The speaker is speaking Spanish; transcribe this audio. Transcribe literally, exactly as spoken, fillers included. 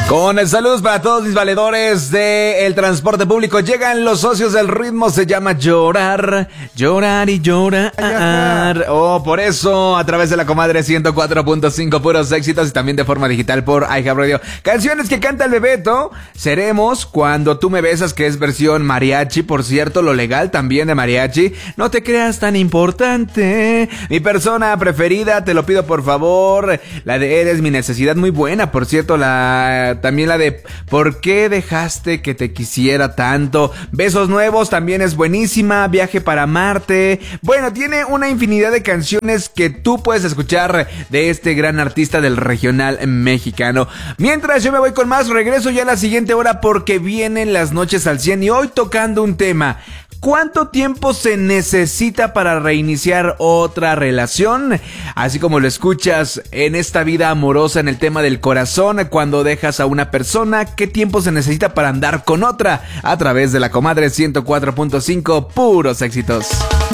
Con el saludos para todos mis valedores del transporte público. Llegan los socios del ritmo, se llama Llorar, Llorar y Llorar. Oh, por eso, a través de la comadre ciento cuatro punto cinco, puros éxitos, y también de forma digital por iHeartRadio. Canciones que canta el Bebeto. Seremos Cuando Tú Me Besas, que es versión mariachi. Por cierto, lo legal también de mariachi. No te creas tan importante. Mi persona preferida, te lo pido por favor. La de Eres mi necesidad, muy buena. Por cierto, la... también la de ¿Por qué dejaste que te quisiera tanto? Besos nuevos también es buenísima. Viaje para Marte. Bueno, tiene una infinidad de canciones que tú puedes escuchar de este gran artista del regional mexicano. Mientras yo me voy con más, regreso ya a la siguiente hora porque vienen las noches al cien y hoy tocando un tema. ¿Cuánto tiempo se necesita para reiniciar otra relación? Así como lo escuchas en esta vida amorosa, en el tema del corazón, cuando dejas a una persona, ¿qué tiempo se necesita para andar con otra? A través de la comadre ciento cuatro punto cinco, puros éxitos.